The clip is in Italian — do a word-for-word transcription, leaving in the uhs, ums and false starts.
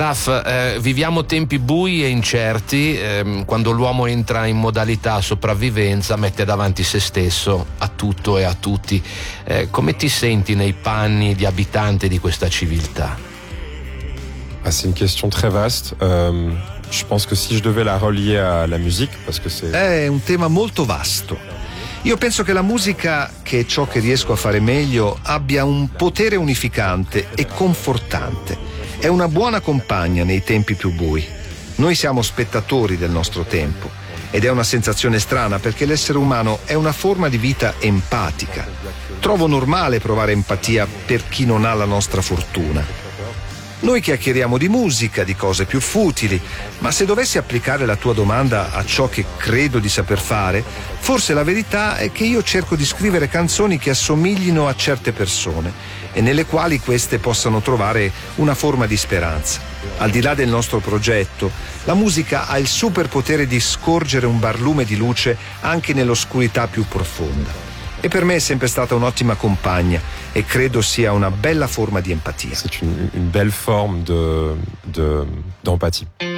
Raf, eh, viviamo tempi bui e incerti, eh, quando l'uomo entra in modalità sopravvivenza mette davanti se stesso a tutto e a tutti. Eh, come ti senti nei panni di abitante di questa civiltà? Ah, c'est une question très vaste. Euh, je pense que si je devais la relier à la musique, parce que c'est... È un tema molto vasto. Io penso che la musica, che è ciò che riesco a fare meglio, abbia un potere unificante e confortante. È una buona compagna nei tempi più bui. Noi siamo spettatori del nostro tempo ed è una sensazione strana perché l'essere umano è una forma di vita empatica. Trovo normale provare empatia per chi non ha la nostra fortuna. Noi chiacchieriamo di musica, di cose più futili, ma se dovessi applicare la tua domanda a ciò che credo di saper fare, forse la verità è che io cerco di scrivere canzoni che assomiglino a certe persone e nelle quali queste possano trovare una forma di speranza. Al di là del nostro progetto, la musica ha il superpotere di scorgere un barlume di luce anche nell'oscurità più profonda. E per me è sempre stata un'ottima compagna e credo sia una bella forma di empatia. C'est une, une belle forme de, de, d'empathie.